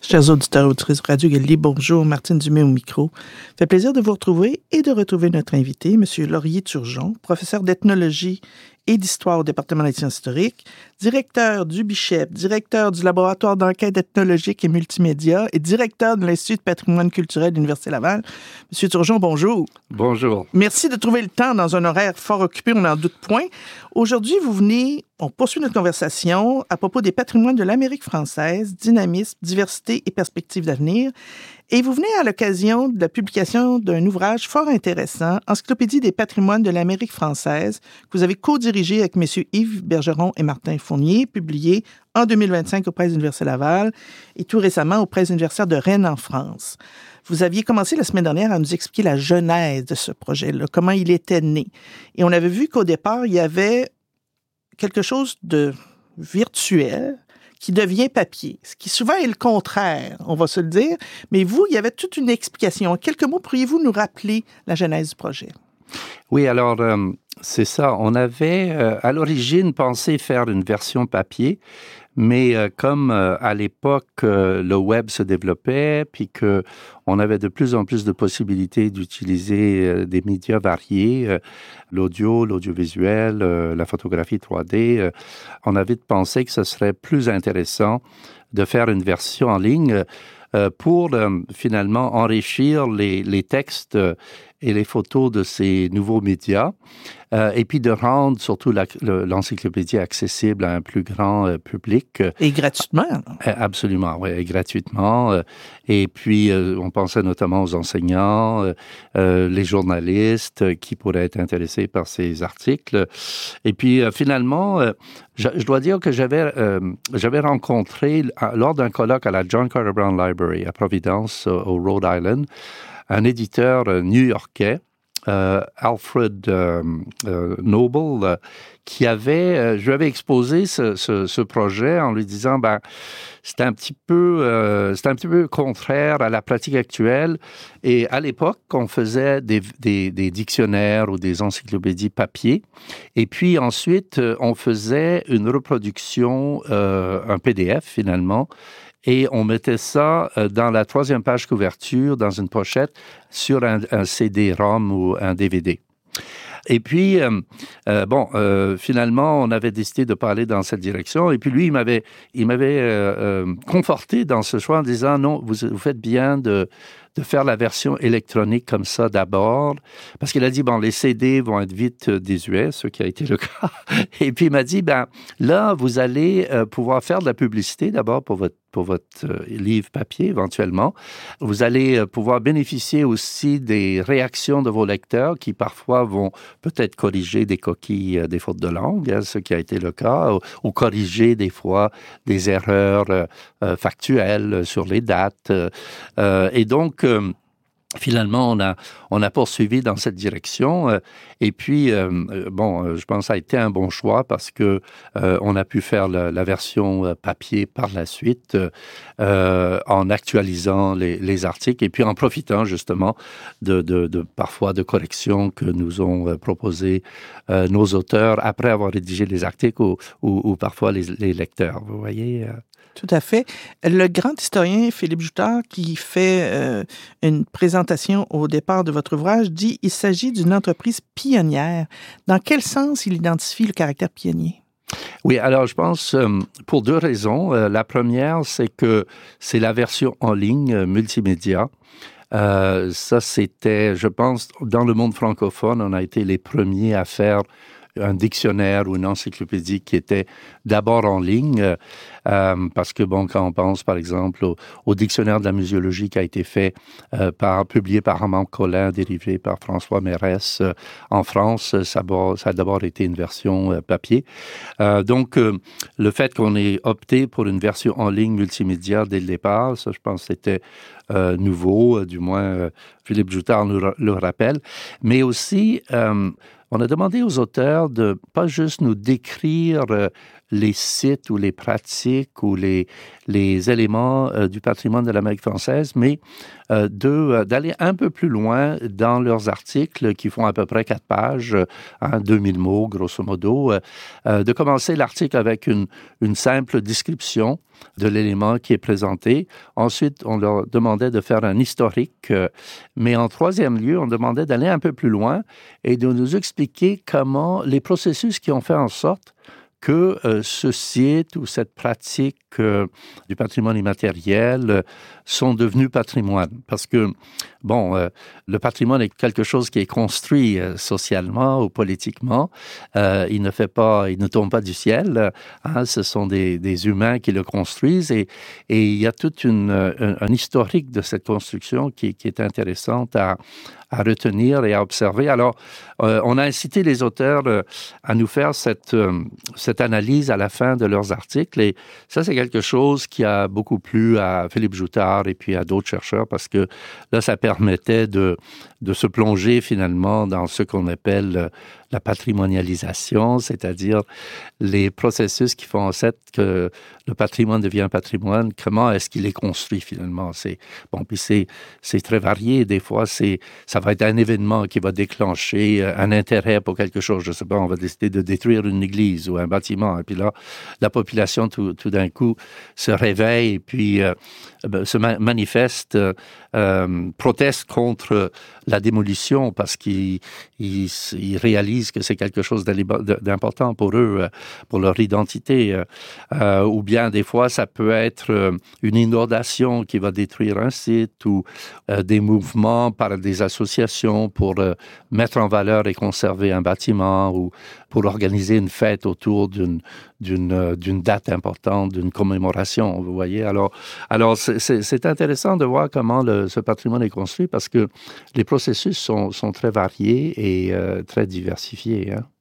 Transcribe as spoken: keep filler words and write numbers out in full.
Chers auditeurs et auditrices de Radio Galilée, bonjour, Martine Dumais au micro. Ça fait plaisir de vous retrouver et de retrouver notre invité, M. Laurier-Turgeon, professeur d'ethnologie et d'histoire au département des sciences historiques, directeur du B I C H E P, directeur du laboratoire d'enquête ethnologique et multimédia et directeur de l'Institut de patrimoine culturel de l'Université Laval. M. Turgeon, bonjour. Bonjour. Merci de trouver le temps dans un horaire fort occupé, on n'en doute point. Aujourd'hui, vous venez, on poursuit notre conversation à propos des patrimoines de l'Amérique française, dynamisme, diversité et perspectives d'avenir. Et vous venez à l'occasion de la publication d'un ouvrage fort intéressant, Encyclopédie des patrimoines de l'Amérique française, que vous avez co-dirigé avec M. Yves Bergeron et Martin Fournier, publié en deux mille vingt-cinq aux Presses universitaires Laval et tout récemment aux Presses universitaires de Rennes en France. Vous aviez commencé la semaine dernière à nous expliquer la genèse de ce projet-là, comment il était né. Et on avait vu qu'au départ, il y avait quelque chose de virtuel qui devient papier, ce qui souvent est le contraire, on va se le dire. Mais vous, il y avait toute une explication. En quelques mots, pourriez-vous nous rappeler la genèse du projet? Oui, alors, euh, c'est ça. On avait, euh, à l'origine, pensé faire une version papier, mais euh, comme euh, à l'époque, euh, le web se développait, puis que on avait de plus en plus de possibilités d'utiliser euh, des médias variés, euh, l'audio, l'audiovisuel, euh, la photographie trois D, euh, on avait pensé que ce serait plus intéressant de faire une version en ligne euh, pour euh, finalement enrichir les, les textes euh, et les photos de ces nouveaux médias, euh, et puis de rendre surtout la, le, l'encyclopédie accessible à un plus grand euh, public. Et gratuitement. Euh, absolument, oui, et gratuitement. Euh, et puis, euh, on pensait notamment aux enseignants, euh, euh, les journalistes euh, qui pourraient être intéressés par ces articles. Et puis, euh, finalement, euh, je, je dois dire que j'avais, euh, j'avais rencontré, lors d'un colloque à la John Carter Brown Library à Providence, au, au Rhode Island, un éditeur new-yorkais, euh, Alfred euh, euh, Noble, euh, qui avait, euh, je lui avais exposé ce, ce, ce projet en lui disant, ben, c'est un petit peu, euh, c'est un petit peu contraire à la pratique actuelle. Et à l'époque, on faisait des, des, des dictionnaires ou des encyclopédies papier. Et puis ensuite, on faisait une reproduction, euh, un P D F finalement. Et on mettait ça dans la troisième page couverture, dans une pochette, sur un, un C D-ROM ou un D V D. Et puis, euh, euh, bon, euh, finalement, on avait décidé de pas aller dans cette direction. Et puis lui, il m'avait, il m'avait euh, euh, conforté dans ce choix en disant, non, vous, vous faites bien de, de faire la version électronique comme ça d'abord. Parce qu'il a dit, bon, les C D vont être vite désuets, ce qui a été le cas. Et puis il m'a dit, ben là, vous allez euh, pouvoir faire de la publicité d'abord pour votre pour votre euh, livre papier, éventuellement. Vous allez euh, pouvoir bénéficier aussi des réactions de vos lecteurs qui, parfois, vont peut-être corriger des coquilles, euh, des fautes de langue, hein, ce qui a été le cas, ou, ou corriger, des fois, des erreurs euh, euh, factuelles sur les dates. Euh, et donc, euh, finalement, on a, on a poursuivi dans cette direction. Euh, et puis, euh, bon, euh, je pense que ça a été un bon choix parce que euh, on a pu faire la, la version euh, papier par la suite euh, en actualisant les, les articles et puis en profitant justement de, de, de parfois de corrections que nous ont euh, proposées euh, nos auteurs après avoir rédigé les articles ou, ou, ou parfois les, les lecteurs. Vous voyez euh, Tout à fait. Le grand historien Philippe Joutard, qui fait euh, une présentation au départ de votre ouvrage, dit qu'il s'agit d'une entreprise pionnière. Dans quel sens il identifie le caractère pionnier? Oui, alors je pense euh, pour deux raisons. Euh, la première, c'est que c'est la version en ligne euh, multimédia. Euh, ça, c'était, je pense, dans le monde francophone, on a été les premiers à faire un dictionnaire ou une encyclopédie qui était d'abord en ligne, euh, parce que, bon, quand on pense, par exemple, au, au dictionnaire de la muséologie qui a été fait, euh, par, publié par Armand Collin, dérivé par François Mérès euh, en France, ça, ça a d'abord été une version euh, papier. Euh, donc, euh, le fait qu'on ait opté pour une version en ligne multimédia dès le départ, ça, je pense, c'était euh, nouveau, euh, du moins, euh, Philippe Joutard nous le rappelle, mais aussi, euh, on a demandé aux auteurs de pas juste nous décrire euh, les sites ou les pratiques ou les, les éléments euh, du patrimoine de l'Amérique française, mais euh, de, euh, d'aller un peu plus loin dans leurs articles qui font à peu près quatre pages, hein, deux mille mots grosso modo, euh, euh, de commencer l'article avec une, une simple description de l'élément qui est présenté. Ensuite, on leur demandait de faire un historique, euh, mais en troisième lieu, on demandait d'aller un peu plus loin et de nous expliquer comment les processus qui ont fait en sorte que euh, ce site ou cette pratique euh, du patrimoine immatériel euh, sont devenus patrimoine. Parce que, bon, euh, le patrimoine est quelque chose qui est construit euh, socialement ou politiquement. Euh, il ne fait pas, il ne tombe pas du ciel. Hein, ce sont des, des humains qui le construisent et, et il y a toute une, un, un historique de cette construction qui, qui est intéressante à, à retenir et à observer. Alors, euh, on a incité les auteurs euh, à nous faire cette, euh, cette analyse à la fin de leurs articles. Et ça, c'est quelque chose qui a beaucoup plu à Philippe Joutard et puis à d'autres chercheurs parce que là, ça permettait de, de se plonger finalement dans ce qu'on appelle la patrimonialisation, c'est-à-dire les processus qui font en sorte que le patrimoine devient patrimoine. Comment est-ce qu'il est construit finalement? C'est, bon, puis c'est, c'est très varié. Des fois, c'est, ça va être un événement qui va déclencher un intérêt pour quelque chose. Je sais pas, on va décider de détruire une église ou un bâtiment. Et puis là, la population, tout, tout d'un coup, se réveille et puis euh, se ma- manifeste, euh, proteste contre la démolition parce qu'ils ils, ils réalisent que c'est quelque chose d'important pour eux, pour leur identité. Euh, ou bien, des fois, ça peut être une inondation qui va détruire un site ou euh, des mouvements par des associations pour euh, mettre en valeur et conserver un bâtiment ou pour organiser une fête autour d'une, d'une, d'une date importante, d'une commémoration, vous voyez. Alors, alors c'est, c'est, c'est intéressant de voir comment le, ce patrimoine est construit parce que les processus sont, sont très variés et euh, très diversifiés. Hein.